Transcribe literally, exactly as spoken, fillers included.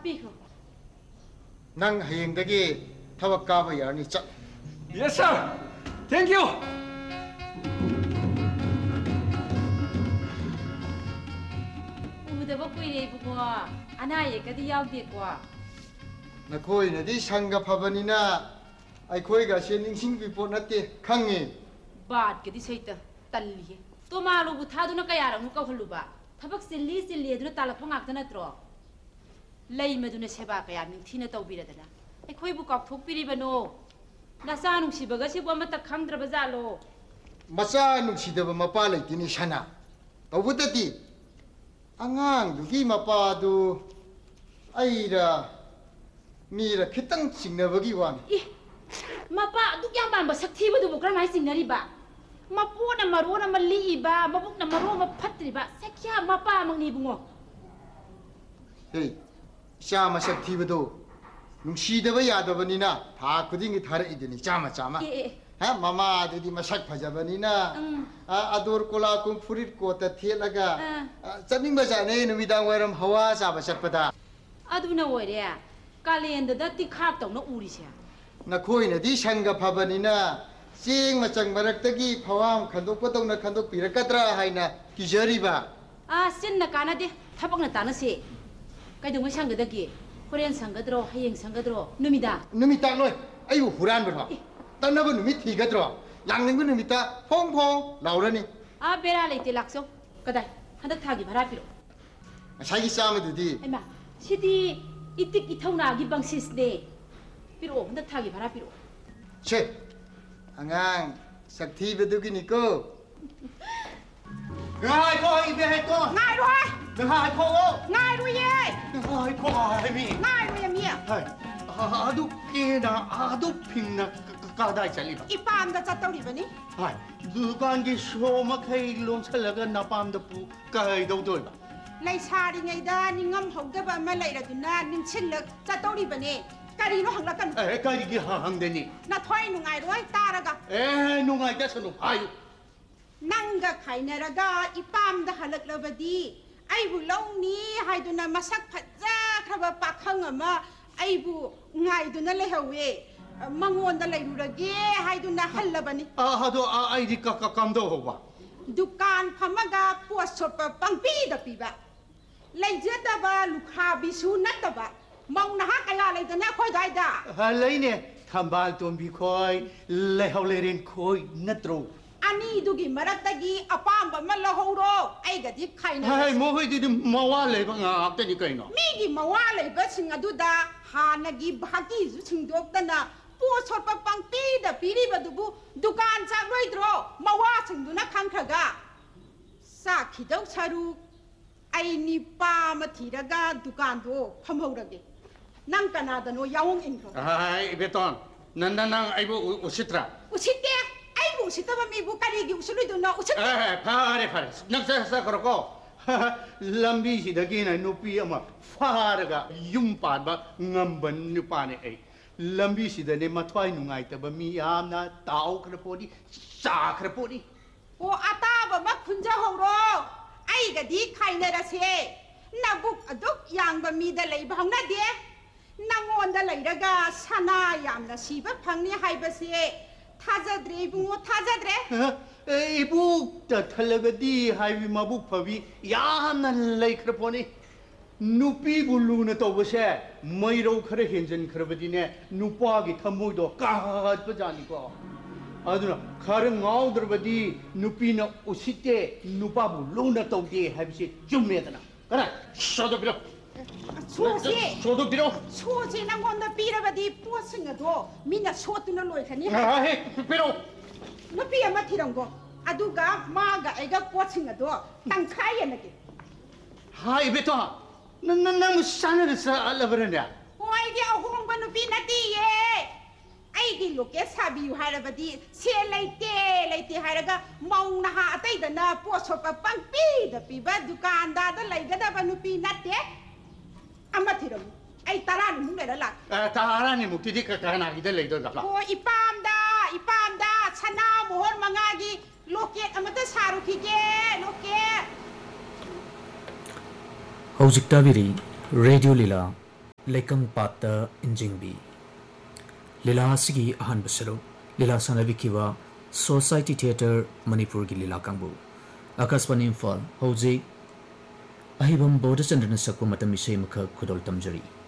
ꯄꯤꯈ꯭ꯔꯣ ꯅꯪ ꯍꯌꯦꯡꯗꯒꯤ ꯊꯕꯛ ꯀꯥꯕ ꯌꯥꯔꯅꯤ ꯆꯠ Yes sir thank you ꯎꯗꯕ ꯀꯨꯏꯔꯦ ꯏꯕꯨꯡꯉꯣ ꯑꯅꯥ ꯑꯌꯦꯛꯀꯗꯤ ꯌꯥꯎꯗꯦꯀꯣ ꯅꯈꯣꯏꯅꯗꯤ ꯁꯪꯒ ꯐꯕꯅꯤꯅ ꯑꯩꯈꯣꯏꯒꯁꯦ ꯅꯤꯡꯁꯤꯡꯕꯤ ꯄꯣꯠ ꯅꯠꯇꯦ ꯈꯪꯉꯤ ꯕꯥꯠꯀꯗꯤ ꯁꯩꯇ ꯇꯜꯂꯤꯍꯦ ꯇꯣꯃꯥꯂꯨꯕꯨ ꯊꯥꯗꯨꯅ ꯀꯌꯥꯔꯛꯅꯣ ꯀꯧꯍꯜꯂꯨꯕ ꯊꯕꯛ ꯆꯤꯜꯂꯤ ꯆꯤꯜꯂꯤ ꯑꯗꯨꯅ ꯇꯥꯜꯂꯛꯄ ꯉꯥꯛꯇ ꯅꯠꯇ꯭ꯔꯣ ꯂꯩ ꯃꯗꯨꯅ ꯁꯦꯕꯥ ꯀꯌꯥ ꯅꯤꯡꯊꯤꯅ ꯇꯧꯕꯤꯔꯗꯅ ꯑꯩꯈꯣꯏꯕꯨ ꯀꯥꯎꯊꯣꯛꯄꯤꯔꯤꯕꯅꯣ ꯅꯆꯥ ꯅꯨꯡꯁꯤꯕꯒꯁꯤꯕꯨ ꯑꯃꯠꯇ ꯈꯪꯗ꯭ꯔꯕ ꯖꯥꯠꯂꯣ ꯃꯆꯥ ꯅꯨꯡꯁꯤꯗꯕ ꯃꯄꯥ ꯂꯩꯇꯦꯅꯤ ꯁꯅꯥ ꯇꯧꯕꯇꯗꯤ ꯑꯉꯥꯡꯗꯨꯒꯤ ꯃꯄꯥꯗꯨ ꯑꯩꯔ ꯃꯤꯔ ꯈꯤꯇꯪ ꯆꯤꯡꯅꯕꯒꯤ ꯋꯥꯅꯤ ꯏ ꯃꯄꯥ ꯑꯗꯨꯛ ꯌꯥꯝ ꯄꯥꯟꯕ ꯁꯛꯊꯤꯕꯗꯨꯕꯨ ꯀꯔꯝꯍꯥꯏꯅ ꯆꯤꯡꯅꯔꯤꯕ ꯃꯄꯨꯅ ꯃꯔꯣꯟ ꯑꯃ ꯂꯤꯛꯏꯕ ꯃꯕꯨꯛꯅ ꯃꯔꯣꯟ ꯑꯃ ꯐꯠꯇ꯭ꯔꯤꯕ ꯁꯦꯈ꯭ꯌꯥ ꯃꯄꯥꯃꯛꯅꯤ ꯏꯕꯨꯡꯉꯣ ꯍꯦ ꯏꯆꯥ ꯃꯁꯛ ꯊꯤꯕꯗꯣ ꯅꯨꯡꯁꯤꯗꯕ ꯌꯥꯗꯕꯅꯤ나 ꯊꯥ ꯈꯨꯗꯤꯡꯒꯤ ꯊꯥꯔꯛꯏꯗꯨꯅꯤ ꯆꯥꯝꯃ ꯆꯥꯝꯃ ꯍꯥ ꯃꯃꯥ ꯑꯗꯨꯗꯤ ꯃꯁꯛ ꯐꯖꯕꯅꯤꯅ ꯑꯗꯣꯔ ꯀꯣꯂꯥꯀꯨꯝ ꯐꯨꯔꯤꯠ ꯀꯣꯠꯇ ꯊꯦꯠꯂꯒ ꯆꯠꯅꯤꯡꯕ ꯖꯥꯠꯅꯦ ꯅꯨꯃꯤꯗꯥꯡ ꯋꯥꯏꯔꯝ ꯍꯋꯥ ꯆꯥꯕ ꯆꯠꯄꯗ ꯑꯗꯨꯅ ꯑꯣꯏꯔꯦ ꯀꯥꯂꯦꯟꯗꯗ ꯇꯤꯈꯥꯛ ꯇꯧꯅ ꯎꯔꯤꯁꯦ ꯅꯈꯣꯏꯅꯗꯤ ꯁꯪꯒ ꯐꯕꯅꯤꯅ ꯆꯦꯡ ꯃꯆꯪ ꯃꯔꯛꯇꯒꯤ ꯐꯋꯥꯝ ꯈꯟꯗꯣꯛꯄꯗꯧꯅ ꯈꯟꯗꯣꯛꯄꯤꯔꯛꯀꯗ꯭ꯔꯥ ꯍꯥꯏꯅ ꯀꯤꯖꯔꯤꯕ ꯑꯥ ꯆꯤꯟꯅ ꯀꯥꯟꯅꯗꯦ ꯊꯕꯛꯅ ꯇꯥꯟꯅꯁꯦ ꯀꯩꯗꯧꯉꯩ ꯁꯪꯒꯗꯒꯦ ꯍꯣꯔꯦꯟ ꯁꯪꯒꯗ꯭ꯔꯣ ꯍꯌꯦꯡ ꯁꯪꯒꯗ꯭ꯔꯣ ꯅꯨꯃꯤꯗꯥꯡ ꯅꯨꯃꯤꯗꯥꯡ ꯂꯣꯏ ꯑꯩꯕꯨ ꯍꯨꯔꯥꯟꯕ꯭ꯔꯣ ꯇꯟꯅꯕ ꯅꯨꯃꯤꯠ ꯊꯤꯒꯗ꯭ꯔꯣ ꯂꯥꯛꯅꯤꯡꯕ ꯅꯨꯃꯤꯠꯇ ꯐꯣꯡ ꯐꯣꯡ ꯂꯥꯎꯔꯅꯤ ꯑꯥ ꯕꯦꯔꯥ ꯂꯩꯇꯦ ꯂꯥꯛꯆꯧ ꯀꯗꯥꯏ ꯍꯟꯗꯛ ꯊꯥꯒꯤ ꯚꯔꯥ ꯄꯤꯔꯛꯑꯣ ꯉꯁꯥꯏꯒꯤ ꯆꯥꯝꯃꯗꯨꯗꯤ ꯍꯩꯃꯥ ꯁꯤꯗꯤ 이틱 이ꯊꯧ나기 방시스네 피로 근데 타기 바라 피로 체 안강 삭티베두기니까 ngai ko ibe hai ko ngai rồi ngai ko ngai rồi ye ngai ko ai mi ngai rồi mi hai adu kena adu phingna ka dai chali ba ipam da chatau ri bani hai dukan gi show ma khai lom chalaga napam da pu kai dau doi ba lai sari ngai da ningam hogdaba ma lai raduna ningsilak chatau ri bani karino hanglakan eh kari gi hang de ni na thoi nungai roi taraga eh nungai da sanu hai nanga khainaraga ipam da halaklabadi aibu lawni haiduna masak phaja khaba pakhang ama aibu ngai duna lehawe mangon da lairurage haiduna hallabani ah hado ai di ka ka kam do howa dukan phamaga posop pangpi da piba laijada ba lukha bisu nataba mauna ha kaya laidana khoi daida ha leine thambal tombi khoi lehauleren khoi natro ani dugi maratagi apamba malahoro ai gadi khaina hai mo hoi di mawa leiba nga akte ni kaino mi gi mawa leiba sing aduda hanagi bhagi ju singdokdana posop pangpi da piri badubu dukan chak roidro mawa singduna khangkhaga sa khidau saru ai ni pa ma thiraga dukan do phamhorage nang kanada no yaung ingro hai beton nan nan nang ai bu usitra usite ai bu usitaba mi bu kari gi usulu do no usit eh phare phare nang sa sa karo ko lambi si dagi na nupi ama faraga yum pa ba ngamban ni pa ne ai lambi si da ne mathwai nungai ta ba mi amna tau khra podi sa khra podi o ata ba ma khunja horo ai ga di khaina ra se nabuk aduk yang ba mi da lei ba hangna de nangon da lei raga sana yam na siba phangni hai ba se thajadre bungo thajadre ei bu ta thalaga di hai wi mabuk phawi yamna lei khra poni nupi gulu na to ba se mai ro khra henjen khra ba di ne nupa gi thamoi do ka ba jani ko aduna khar ngaudrbadi nupina usite nupabu luna tawde habise chumedana kana sodo biro sosi sodo biro sosi nangonda pirabadi posinga do mina sotuna loi khani ha he biro nupi ama thirango aduga maga ega posinga do tangkhai yanake hai beto nan nan nan sanad sa alabrana oi di ahongba nupi nati ye aigi loke sabi harabadi se leite leite haraga mauna ha atai dana posopa pangpi da piba dukanda da laigada banupi natte amathiram ai tarani mung le la tarani mukti di ka kana gi da leido ga o ipamda ipamda sana mohor mangagi loket amata saru khige loket hojik tabiri radio lila लेकंग पाता इंजिंगबी लीला सिगी अहन बसरो लीला सनाबी किवा society theatre Manipur की लीला कांगबू आकाशवाणी इम्फाल हौजे अहिबम बोधचंद्रन सकु मतम इसे मख खुदोल तमजरी।